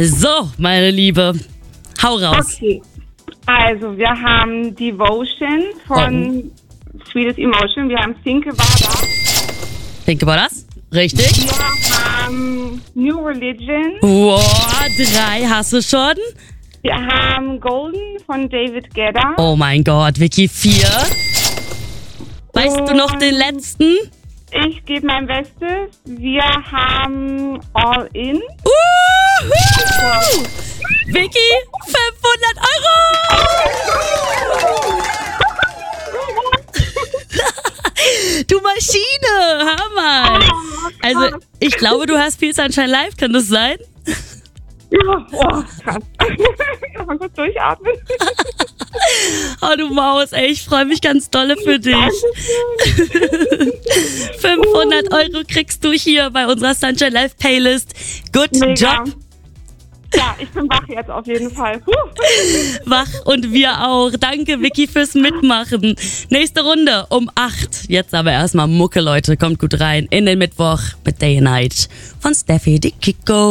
So, meine Liebe, hau raus. Okay. Also, wir haben Devotion von Sweetest Emotion. Wir haben Think About Us. Think About Us? Richtig. Wir haben New Religion. Wow, 3 hast du schon. Wir haben Golden von David Guetta. Oh mein Gott, Vicky, 4. Weißt du noch den letzten? Ich gebe mein Bestes. Wir haben All In. Vicky, 500 Euro! Du Maschine, hör mal. Also, ich glaube, du hast viel Sunshine Live, kann das sein? Ja, oh, krass. Mal kurz durchatmen. Oh, du Maus, ey, ich freue mich ganz dolle für dich. 500 Euro kriegst du hier bei unserer Sunshine Live Playlist. Good Job. Ja, ich bin wach jetzt auf jeden Fall. Wach und wir auch. Danke, Vicky, fürs Mitmachen. Nächste Runde um 8. Jetzt aber erstmal Mucke, Leute. Kommt gut rein in den Mittwoch mit Day and Night von Steffi die Kiko.